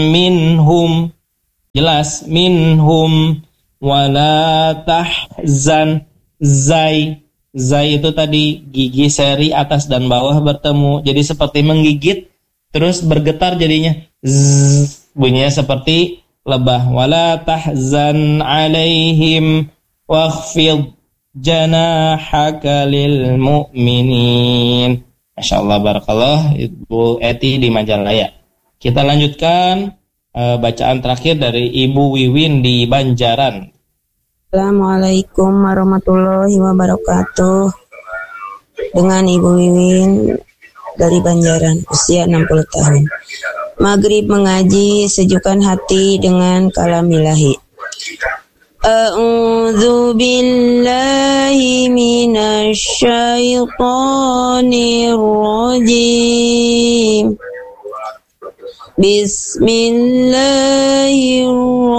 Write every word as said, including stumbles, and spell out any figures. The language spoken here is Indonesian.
minhum, jelas minhum, wala tahzan, zai, zai itu tadi gigi seri atas dan bawah bertemu, jadi seperti menggigit terus bergetar jadinya zzz, bunyinya seperti lebah. Wala tahzan alaihim wakhfid janahaka lil mu'minin. Masya Allah, barakallah Ibu Eti di Majalaya. Kita lanjutkan uh, bacaan terakhir dari Ibu Wiwin di Banjaran. Assalamualaikum warahmatullahi wabarakatuh. Dengan Ibu Wiwin dari Banjaran, usia enam puluh tahun. Maghrib mengaji, sejukkan hati dengan kalamilahi. A'udzu billahi minasy syaithanir rajim. Bismillahirrahmanirrahim.